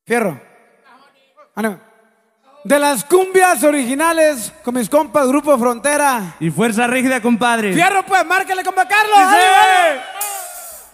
Fierro. De las cumbias originales con mis compas Grupo Frontera y Fuerza Rígida, compadre. Fierro, pues, márcale, compa Carlos. ¡Sí!